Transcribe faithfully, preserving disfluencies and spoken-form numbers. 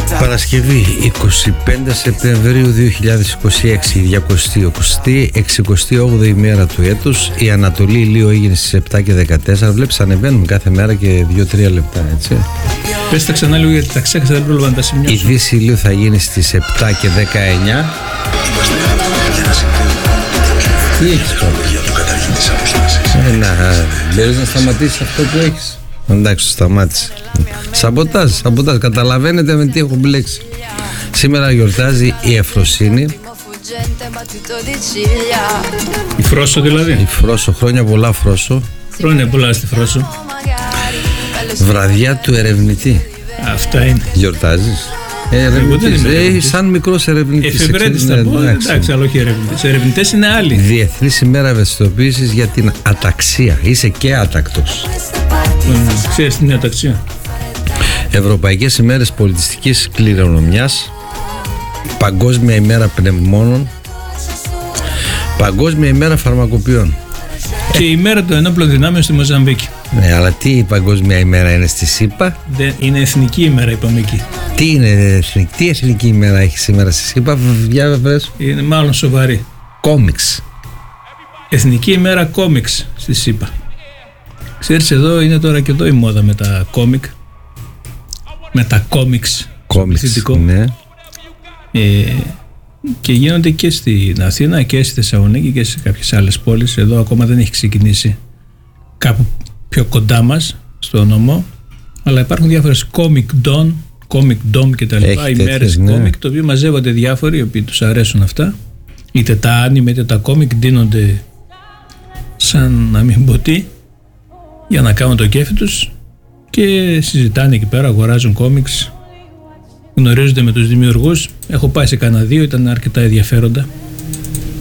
Παρασκευή εικοστή πέμπτη Σεπτεμβρίου δύο χιλιάδες είκοσι έξι, διακόσια εξηκοστή όγδοη ημέρα του έτους. Η Ανατολή ηλίου έγινε στις επτά και δεκατέσσερα. Βλέπεις, ανεβαίνουμε κάθε μέρα και δύο τρία λεπτά, έτσι. Πες τα ξανά λίγο γιατί τα ξέχασα, δεν πρόλαβα να τα σημειώσω. Η Δύση ηλίου θα γίνει στις επτά και δεκαεννιά. Τι έχεις τώρα? Να, μπορείς να σταματήσεις αυτό που έχεις? Εντάξει, σταμάτησε. Σαμποτάζ, σαμποτάζ. Καταλαβαίνετε με τι έχω μπλέξει. Σήμερα γιορτάζει η Εφροσύνη. Η Φρόσο δηλαδή. Η Φρόσο, χρόνια πολλά Φρόσο. Χρόνια πολλά στη Φρόσο. Βραδιά του ερευνητή. Αυτά είναι. Γιορτάζεις? Ερευνητής, ε, σαν μικρός ερευνητής. Εφευρέτης θα πω, εντάξει, αλλά όχι ερευνητές. Ερευνητές είναι άλλοι. Διεθνής ημέρα ευαισθητοποίησης για την αταξία. Είσαι και άτακτος. Mm, ξέρεις την αταξία. Ευρωπαϊκές ημέρες πολιτιστικής κληρονομιάς. Παγκόσμια ημέρα πνευμόνων. Παγκόσμια ημέρα φαρμακοποιών. Και η ημέρα των ενόπλων δυνάμεων στη Μοζαμβίκη. Ναι, αλλά τι η παγκόσμια ημέρα είναι στη ΣΥΠΑ? Δεν, είναι εθνική ημέρα, είπαμε εκεί. Τι είναι εθνική, τι εθνική ημέρα έχει σήμερα στη ΣΥΠΑ? Για βρες. Είναι μάλλον σοβαρή. Κόμιξ. Εθνική ημέρα κόμιξ στη ΣΥΠΑ. Ξέρεις, εδώ είναι τώρα και εδώ η μόδα με τα κόμικ. Με τα κόμιξ. Κόμιξ, ναι. Ε, και γίνονται και στην Αθήνα και στη Θεσσαλονίκη και σε κάποιες άλλες πόλεις. Εδώ ακόμα δεν έχει ξεκινήσει κάπου πιο κοντά μας στο νομό, αλλά υπάρχουν διάφορες comic don, comic dom και τα λοιπά, ημέρες ναι. comic, το οποίο μαζεύονται διάφοροι οι οποίοι τους αρέσουν αυτά, είτε τα anime είτε τα comic, ντύνονται σαν να μην πω τι, για να κάνουν το κέφι τους και συζητάνε εκεί πέρα, αγοράζουν comics, γνωρίζονται με τους δημιουργούς. Έχω πάει σε κανένα δύο, ήταν αρκετά ενδιαφέροντα.